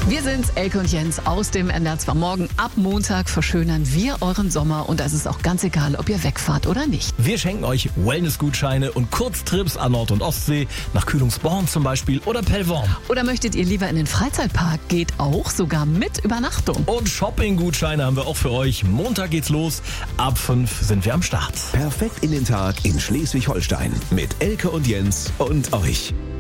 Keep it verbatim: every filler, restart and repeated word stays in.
Wir sind's, Elke und Jens aus dem N D R zwei Morgen. Ab Montag verschönern wir euren Sommer und da ist es auch ganz egal, ob ihr wegfahrt oder nicht. Wir schenken euch Wellness-Gutscheine und Kurztrips an Nord- und Ostsee, nach Kühlungsborn zum Beispiel oder Pellworm. Oder möchtet ihr lieber in den Freizeitpark? Geht auch, sogar mit Übernachtung. Und Shopping-Gutscheine haben wir auch für euch. Montag geht's los. Ab fünf sind wir am Start. Perfekt in den Tag in Schleswig-Holstein mit Elke und Jens und euch.